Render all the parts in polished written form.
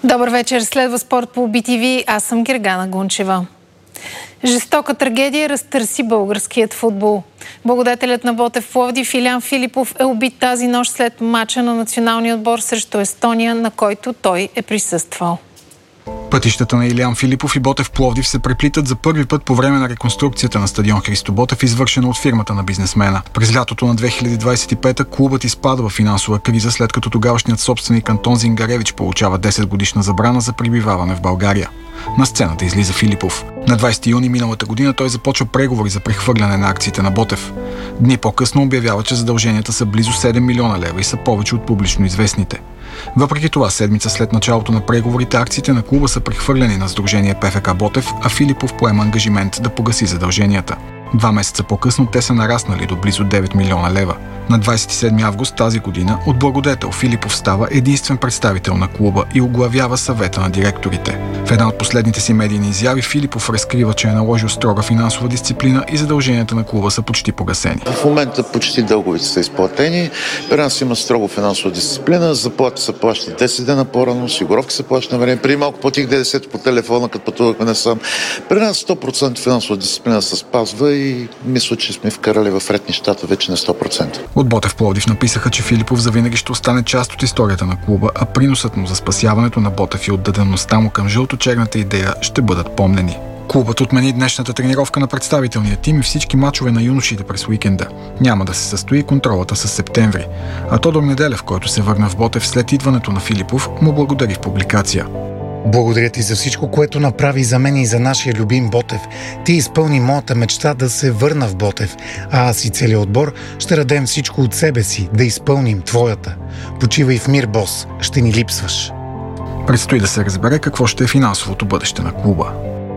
Добър вечер, следва спорт по BTV. Аз съм Гергана Гунчева. Жестока трагедия разтърси българският футбол. Благодетелят на Ботев Пловдив Илян Филипов е убит тази нощ след мача на националния отбор срещу Естония, на който той е присъствал. Пътищата на Илян Филипов и Ботев Пловдив се преплитат за първи път по време на реконструкцията на стадион Христо Ботев, извършена от фирмата на бизнесмена. През лятото на 2025 клубът изпада в финансова криза, след като тогавашният собственик Антон Зингаревич получава 10-годишна забрана за пребиваване в България. На сцената излиза Филипов. На 20 юни миналата година той започва преговори за прехвърляне на акциите на Ботев. Дни по-късно обявява, че задълженията са близо 7 милиона лева и са повече от публично известните. Въпреки това, седмица след началото на преговорите, акциите на клуба са прехвърлени на сдружение ПФК Ботев, а Филипов поема ангажимент да погаси задълженията. 2 месеца по-късно те са нараснали до близо 9 милиона лева. На 27 август тази година от благодетел Филипов става единствен представител на клуба и оглавява съвета на директорите. В една от последните си медийни изяви Филипов разкрива, че е наложил строга финансова дисциплина и задълженията на клуба са почти погасени. В момента почти дълговите са изплатени. При нас има строго финансова дисциплина. Заплати са плащани 10 дена по-рано, осигуровки са плащани на време. Преди малко платих 90 по телефона, като пътувахме насам. При нас 100% финансова дисциплина се спазва и мисля, че сме вкарали в ред нещата вече на 100%. От Ботев Пловдив написаха, че Филипов завинаги ще остане част от историята на клуба, а приносът му за спасяването на Ботев и отдадеността му към жълто-черната идея ще бъдат помнени. Клубът отмени днешната тренировка на представителния тим и всички мачове на юношите през уикенда. Няма да се състои контролата с септември. А Тодор Неделев, който се върна в Ботев след идването на Филипов, му благодари в публикация. Благодаря ти за всичко, което направи за мен и за нашия любим Ботев. Ти изпълни моята мечта да се върна в Ботев, а аз и целият отбор ще дадем всичко от себе си да изпълним твоята. Почивай в мир, бос, ще ни липсваш. Предстои да се разбере какво ще е финансовото бъдеще на клуба.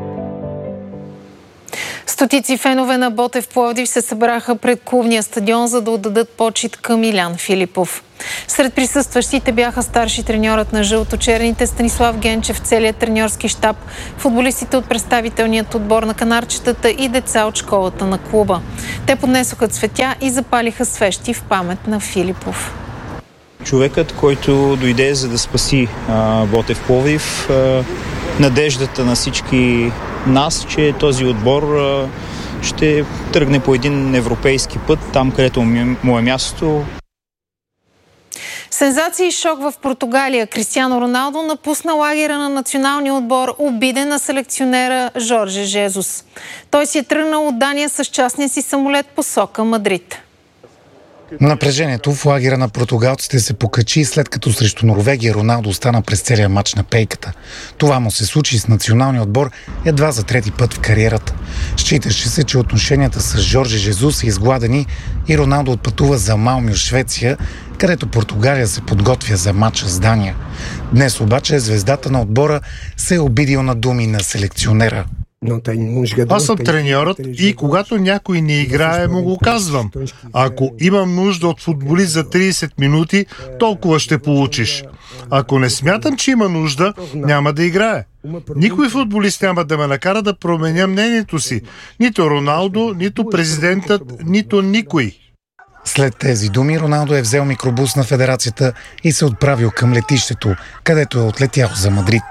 Стотици фенове на Ботев Пловдив се събраха пред клубния стадион, за да отдадат почит към Илян Филипов. Сред присъстващите бяха старши треньорът на жълто-черните Станислав Генчев, целият треньорски щаб, футболистите от представителният отбор на канарчетата и деца от школата на клуба. Те поднесоха цветя и запалиха свещи в памет на Филипов. Човекът, който дойде за да спаси Ботев Пловдив, надеждата на всички нас, че този отбор ще тръгне по един европейски път, там където му е място. Сензация и шок в Португалия. Кристиано Роналдо напусна лагера на националния отбор, обиден на селекционера Жорже Жезус. Той си е тръгнал от Дания с частния си самолет посока Мадрид. Напрежението в лагера на португалците се покачи, след като срещу Норвегия Роналдо остана през целия мач на пейката. Това му се случи с националния отбор едва за трети път в кариерата. Считаше се, че отношенията с Жорже Жезус са изгладени и Роналдо отпътува за Малмио, Швеция, където Португалия се подготвя за матча с Дания. Днес обаче звездата на отбора се е обидил на думи на селекционера. Аз съм треньорът и когато някой не играе, му го казвам. Ако имам нужда от футболист за 30 минути, толкова ще получиш. Ако не смятам, че има нужда, няма да играе. Никой футболист няма да ме накара да променя мнението си. Нито Роналдо, нито президентът, нито никой. След тези думи Роналдо е взел микробус на федерацията и се отправил към летището, където е отлетял за Мадрид.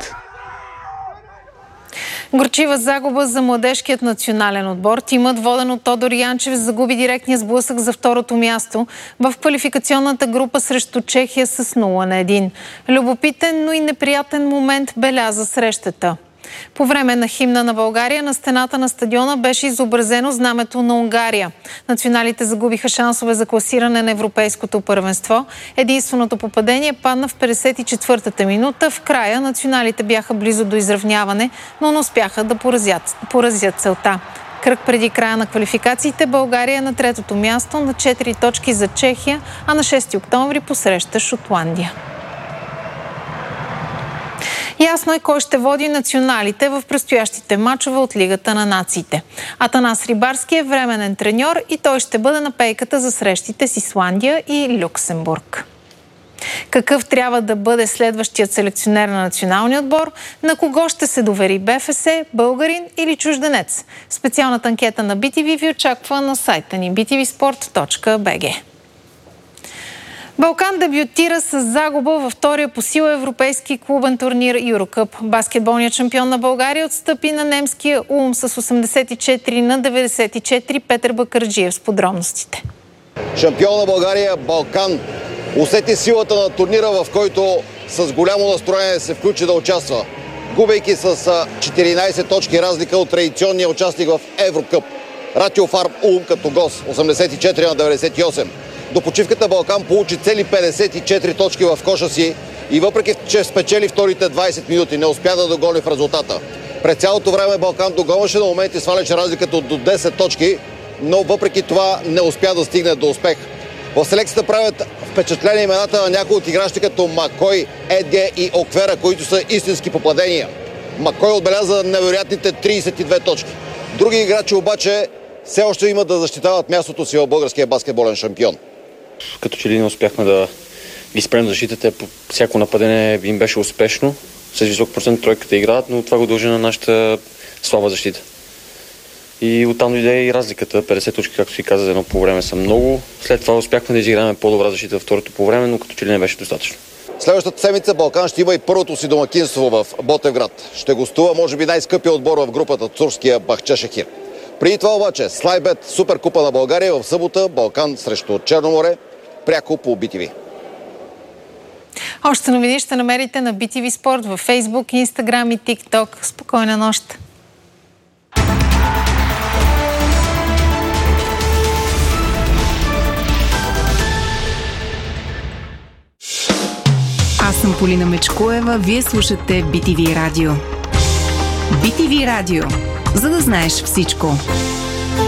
Горчива загуба за младежкият национален отбор. Тимът, воден от Тодор Янчев, загуби директния сблъсък за второто място в квалификационната група срещу Чехия с 0-1. Любопитен, но и неприятен момент беляза срещата. По време на химна на България на стената на стадиона беше изобразено знамето на Унгария. Националите загубиха шансове за класиране на европейското първенство. Единственото попадение падна в 54-та минута. В края националите бяха близо до изравняване, но не успяха да поразят целта. Кръг преди края на квалификациите България е на третото място на 4 точки за Чехия, а на 6 октомври посреща Шотландия. Ясно е кой ще води националите в предстоящите мачове от Лигата на нациите. Атанас Рибарски е временен треньор и той ще бъде на пейката за срещите с Исландия и Люксембург. Какъв трябва да бъде следващият селекционер на националния отбор? На кого ще се довери БФС, българин или чужденец? Специалната анкета на BTV ви очаква на сайта ни btvsport.bg. Балкан дебютира с загуба във втория по сила европейски клубен турнир Юрокъп. Баскетболният шампион на България отстъпи на немския Улм с 84-94. Петър Бакърджиев с подробностите. Шампион на България Балкан усети силата на турнира, в който с голямо настроение се включи да участва, губейки с 14 точки разлика от традиционния участник в Еврокъп. Ратио Фарм Улм като гост 84-98. До почивката Балкан получи цели 54 точки в коша си и въпреки, че спечели вторите 20 минути, не успя да догони в резултата. През цялото време Балкан догонваше, на моменти сваляше разликата до 10 точки, но въпреки това не успя да стигне до успех. В селекцията правят впечатление имената на някои от играчи като Макой, Едге и Оквера, които са истински попадения. Макой отбеляза невероятните 32 точки. Други играчи обаче все още имат да защитават мястото си в българския баскетболен шампион. Като че ли не успяхме да ги спрем защитата, по всяко нападение им беше успешно. С висок процент тройката играят, но това го дължи на нашата слаба защита. И оттам дойде и разликата. 50 точки, както си каза, за едно по време са много. След това успяхме да изиграем по-добра защита във второто по време, но като че ли не беше достатъчно. Следващата седмица Балкан ще има и първото си домакинство в Ботевград. Ще гостува, може би, най-скъпия отбор в групата, турския Бахчешехир. Преди това обаче, Слайбет, Суперкупа на България в събота, Балкан срещу Черноморе, пряко по BTV. Още новини ще намерите на BTV Спорт във Facebook, Instagram и TikTok. Спокойна нощ! Аз съм Полина Мечкоева, вие слушате BTV Радио. BTV Радио, за да знаеш всичко.